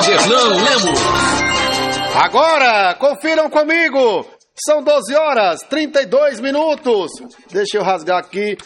Vanderlan Lemos. Agora, confiram comigo. São 12 horas, 32 minutos. Deixa eu rasgar aqui.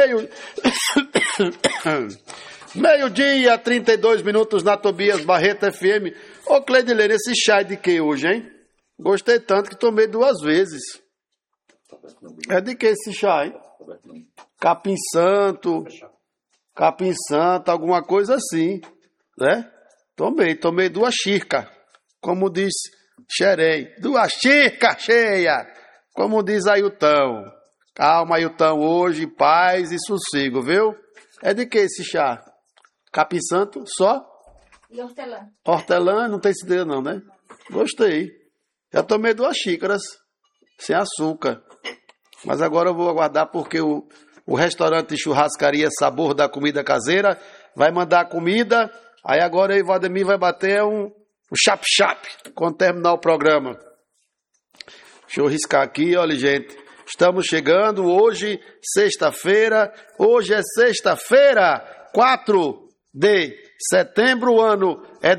Meio-dia, 32 minutos na Tobias Barreto FM. Ô, Cleidilene, esse chá é de que hoje, hein? Gostei tanto que tomei 2 vezes. É de que esse chá, hein? Capim santo, alguma coisa assim, né? Tomei 2 xícaras, como diz Xerém, 2 xícaras cheia, como diz Ailton. Calma, Ailton, hoje, paz e sossego, viu? É de que esse chá? Capim santo, só? E hortelã. Hortelã, não tem certeza não, né? Gostei. Já tomei 2 xícaras, sem açúcar. Mas agora eu vou aguardar porque o restaurante Churrascaria Sabor da Comida Caseira vai mandar a comida. Aí agora o Valdemir vai bater um chap-chap quando terminar o programa. Deixa eu riscar aqui, olha, gente. Estamos chegando hoje, sexta-feira. Hoje é sexta-feira, 4 de setembro, o ano é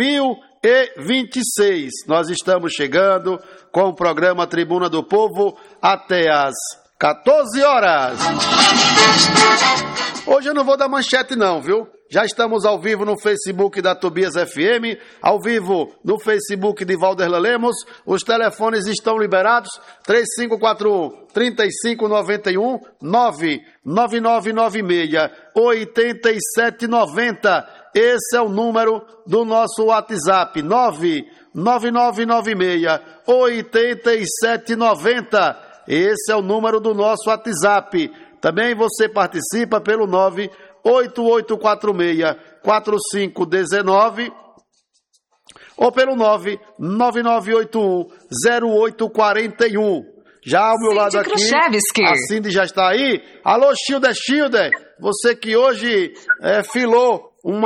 2026. Nós estamos chegando com o programa Tribuna do Povo até às 14 horas. Hoje eu não vou dar manchete não, viu? Já estamos ao vivo no Facebook da Tobias FM, ao vivo no Facebook de Valderlan Lemos. Os telefones estão liberados, 3541-3591, 99996-8790. Esse é o número do nosso WhatsApp, 99996-8790. Esse é o número do nosso WhatsApp. Também você participa pelo 98846-4519 ou pelo 99981-0841. Já ao meu lado aqui, a Cindy já está aí. Alô, Schilder, você que hoje filou um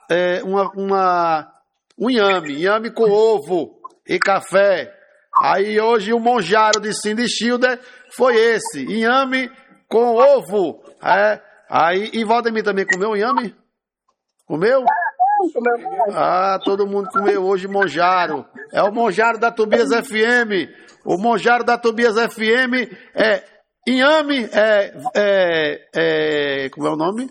inhame com ovo e café. Aí hoje o monjaro de Cindy Schilder foi esse, inhame com ovo. Aí, e Valdemir também comeu inhame? Comeu? Ah, todo mundo comeu hoje monjaro. É o monjaro da Tobias FM. O monjaro da Tobias FM é inhame, como é o nome?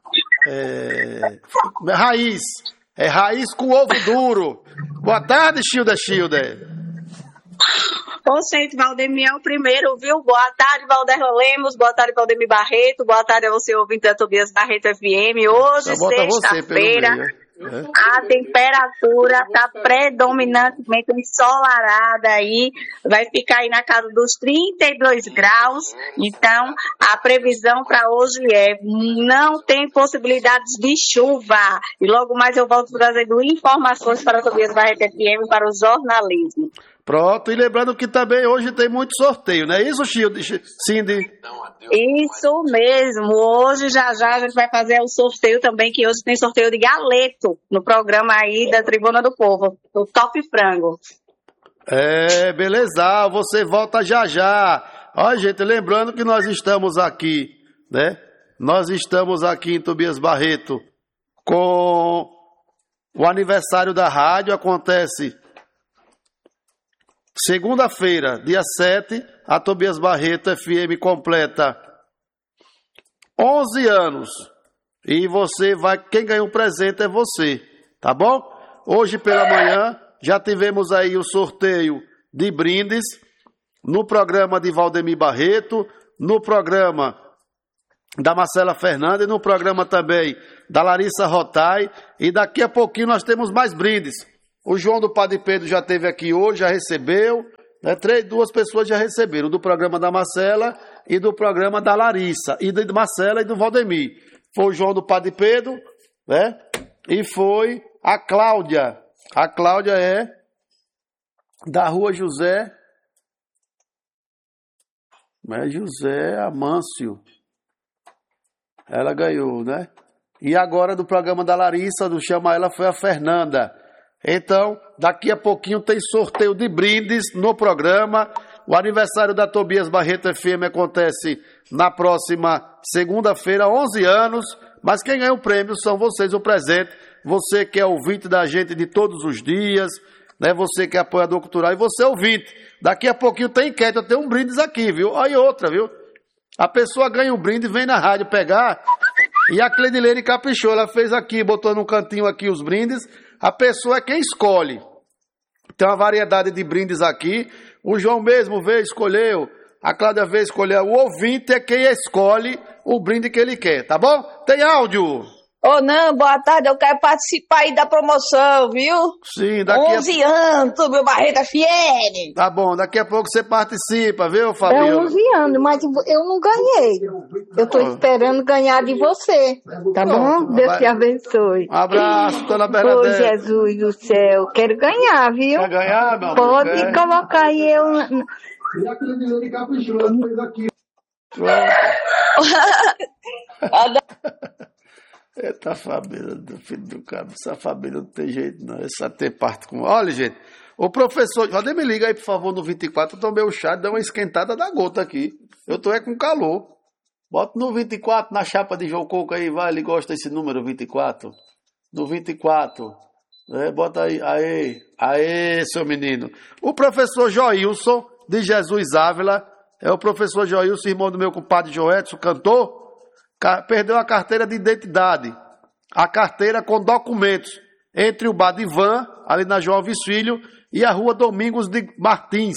Raiz. É raiz com ovo duro. Boa tarde, Schilder. Ô, gente, Valdemir é o primeiro, viu? Boa tarde, Valderlan Lemos. Boa tarde, Valdemir Barreto. Boa tarde a você, ouvinte da Tobias Barreto FM. Hoje, sexta-feira, a temperatura está predominantemente ensolarada aí. Vai ficar aí na casa dos 32 graus. Então, a previsão para hoje não tem possibilidades de chuva. E logo mais eu volto trazendo informações para a Tobias Barreto FM, para o jornalismo. Pronto, e lembrando que também hoje tem muito sorteio, não é isso, Cindy? Isso mesmo, hoje já a gente vai fazer o sorteio também, que hoje tem sorteio de galeto no programa aí da Tribuna do Povo, do Top Frango. Beleza, você volta já. Ó, gente, lembrando que nós estamos aqui, né? Nós estamos aqui em Tobias Barreto com o aniversário da rádio, acontece segunda-feira, dia 7, a Tobias Barreto FM completa 11 anos. E quem ganhou o presente é você, tá bom? Hoje pela manhã já tivemos aí o sorteio de brindes no programa de Valdemir Barreto, no programa da Marcela Fernandes, no programa também da Larissa Rotai. E daqui a pouquinho nós temos mais brindes. O João do Padre Pedro já esteve aqui hoje, já recebeu, né? 2 pessoas já receberam, do programa da Marcela e do programa da Larissa, e da Marcela e do Valdemir. Foi o João do Padre Pedro, né? E foi a Cláudia. A Cláudia é da Rua José Amâncio. Ela ganhou, né? E agora do programa da Larissa, do Chama Ela, foi a Fernanda. Então, daqui a pouquinho tem sorteio de brindes no programa. O aniversário da Tobias Barreto FM acontece na próxima segunda-feira, 11 anos. Mas quem ganha o prêmio são vocês, o presente você que é ouvinte da gente de todos os dias, né? Você que é apoiador cultural e você é ouvinte. Daqui a pouquinho tem enquete, eu tenho um brindes aqui, viu? Aí outra, viu? A pessoa ganha um brinde, vem na rádio pegar, e a Cleidilene caprichou, ela fez aqui, botou num cantinho aqui os brindes, a pessoa é quem escolhe. Tem uma variedade de brindes aqui, o João mesmo veio, escolheu, a Cláudia veio, escolheu, o ouvinte é quem escolhe o brinde que ele quer, tá bom? Tem áudio! Ô, não, boa tarde, eu quero participar aí da promoção, viu? Sim, daqui 11 anos, meu Barreto FM. Tá bom, daqui a pouco você participa, viu, Fabiola? É 11 anos, mas eu não ganhei. Eu tô esperando ganhar de você, tá bom? Deus te abençoe. Um abraço, dona Bernadette. Ô, Jesus do céu, quero ganhar, viu? Quer ganhar, meu amor? Pode colocar aí eu... E a Cleidilene caprichou, ela fez aqui. Eita família do filho do cabo, essa família não tem jeito não, essa tem parte com... Olha, gente, o professor, Rodem, me liga aí, por favor, no 24, eu tomei o chá, deu uma esquentada da gota aqui, eu tô com calor, bota no 24, na chapa de João Coco aí, vai, ele gosta desse número, 24, no 24, bota aí, aê, seu menino. O professor Joilson, de Jesus Ávila, é o professor Joilson, irmão do meu compadre Joedson, cantor, perdeu a carteira de identidade, a carteira com documentos, entre o Bar de Van, ali na João Alves Filho, e a rua Domingos de Martins.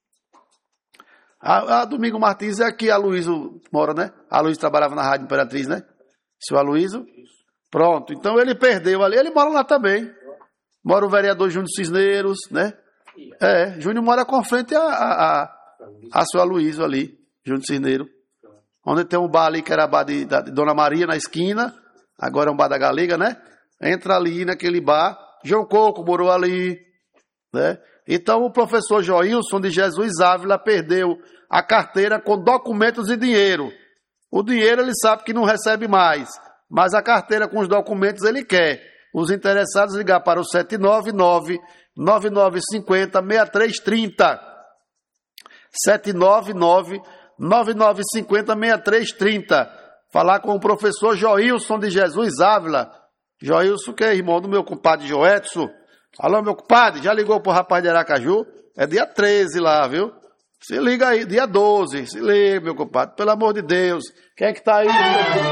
A Domingos Martins é aqui, a Aloysio mora, né? A Aloysio trabalhava na Rádio Imperatriz, né? Seu Aloysio? Pronto, então ele perdeu ali, ele mora lá também. Mora o vereador Júnior Cisneros, né? Júnior mora com frente a seu Aloysio ali, Júnior Cisneiro. Onde tem um bar ali, que era bar de Dona Maria, na esquina. Agora é um bar da Galega, né? Entra ali naquele bar. João Coco morou ali, né? Então o professor Joilson de Jesus Ávila perdeu a carteira com documentos e dinheiro. O dinheiro ele sabe que não recebe mais, mas a carteira com os documentos ele quer. Os interessados ligar para o 799-9950-6330. 799-9950-6330. Falar com o professor Joilson de Jesus Ávila. Joilson, que é irmão do meu compadre Joedson. Alô, meu compadre, já ligou pro rapaz de Aracaju? É dia 13 lá, viu? Se liga aí, dia 12. Se liga, meu compadre, pelo amor de Deus. Quem é que tá aí?